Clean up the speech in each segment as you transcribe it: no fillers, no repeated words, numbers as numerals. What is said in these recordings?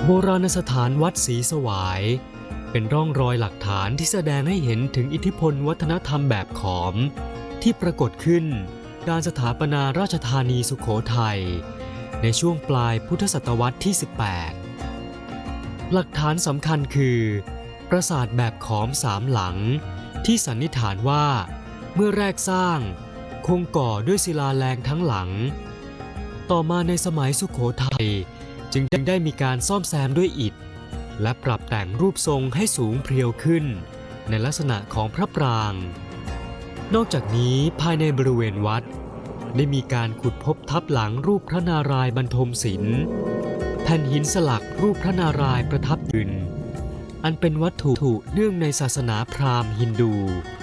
โบราณสถานวัดศรีสวายเป็นร่องรอยหลักฐานที่แสดงให้เห็นถึงอิทธิพลวัฒนธรรมแบบขอมที่ปรากฏขึ้นการสถาปนาราชธานีสุโขทัยในช่วงปลายพุทธศตวรรษที่ 18 หลักฐานสำคัญคือปราสาทแบบขอม3 หลังที่สันนิษฐานว่าเมื่อแรกสร้างคงก่อด้วยศิลาแรงทั้งหลังต่อมาในสมัยสุโขทัยจึงได้มีการซ่อมแซมด้วยอิฐและปรับแต่งรูปทรงให้สูงเพรียวขึ้นในลักษณะของพระปรางนอกจากนี้ภายในบริเวณวัดได้มีการขุดพบทับหลังรูปพระนารายณ์บรรทมศิลป์แผ่นหินสลักรูปพระนารายณ์ประทับยืนอันเป็นวัตถุเนื่องในศาสนาพราหมณ์ฮินดู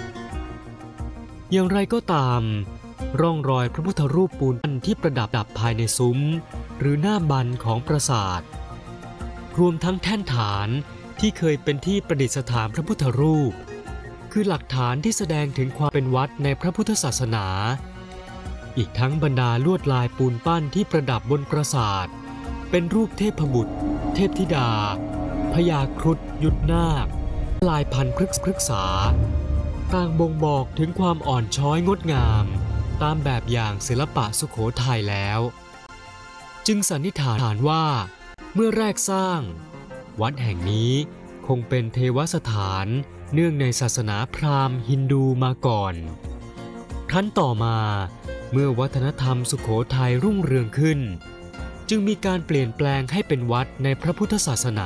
อย่างไรก็ตามร่องรอยพระพุทธรูปปูนที่ประดับภายในซุ้มหรือหน้าบันของปราสาทรวมทั้งแท่นฐานที่เคยเป็นที่ประดิษฐานพระพุทธรูปคือหลักฐานที่แสดงถึงความเป็นวัดในพระพุทธศาสนาอีกทั้งบรรดาลวดลายปูนปั้นที่ประดับบนปราสาทเป็นรูปเทพบุตรเทพธิดาพญาครุฑยุทธนาคลายพันธุ์พฤกษาต่างบ่งบอกถึงความอ่อนช้อยงดงามตามแบบอย่างศิลปะสุโขทัยแล้วจึงสันนิษฐานว่าเมื่อแรกสร้างวัดแห่งนี้คงเป็นเทวสถานเนื่องในศาสนาพราหมณ์ฮินดูมาก่อนครั้นต่อมาเมื่อวัฒนธรรมสุโขทัยรุ่งเรืองขึ้นจึงมีการเปลี่ยนแปลงให้เป็นวัดในพระพุทธศาสนา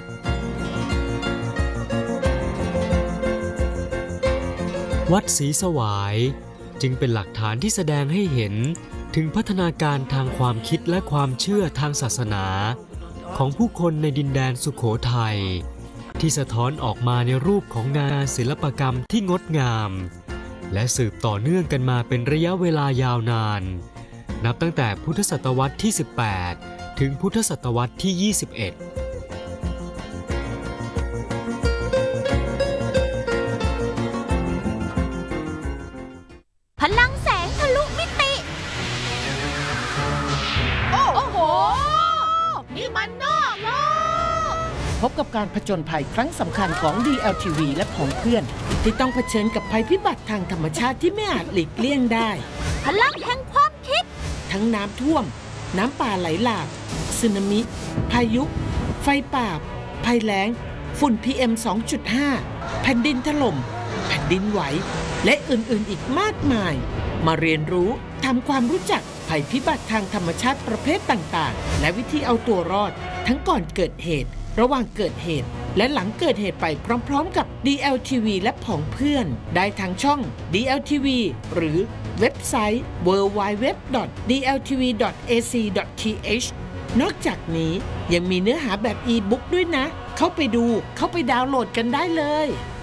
วัดศรีสวายจึงเป็นหลักฐานที่แสดงให้เห็นถึงพัฒนาการทางความคิดและความเชื่อทางศาสนาของผู้คนในดินแดนสุโขทัยที่สะท้อนออกมาในรูปของงานศิลปกรรมที่งดงามและสืบต่อเนื่องกันมาเป็นระยะเวลายาวนานนับตั้งแต่พุทธศตวรรษที่ 18 ถึงพุทธศตวรรษที่ 21 พลังแสงทะลุมิติโอ้โหนี่มันนอกโลกพบกับการผจญภัยครั้งสำคัญของ DLTV และของเพื่อนที่ต้องเผชิญกับภัยพิบัติทางธรรมชาติที่ไม่อาจหลีกเลี่ยงได้พลังแห่งความคิดทั้งน้ำท่วมน้ำป่าไหลหลากสึนามิพายุไฟป่าภัยแล้งฝุ่น PM 2.5 แผ่นดินถล่มแผ่นดินไหวและอื่นๆอีกมากมายมาเรียนรู้ทำความรู้จักภัยพิบัติทางธรรมชาติประเภทต่างๆและวิธีเอาตัวรอดทั้งก่อนเกิดเหตุระหว่างเกิดเหตุและหลังเกิดเหตุไปพร้อมๆกับ DLTV และผองเพื่อนได้ทางช่อง DLTV หรือเว็บไซต์ www.dltv.ac.th นอกจากนี้ยังมีเนื้อหาแบบอีบุ๊กด้วยนะเข้าไปดูเข้าไปดาวน์โหลดกันได้เลย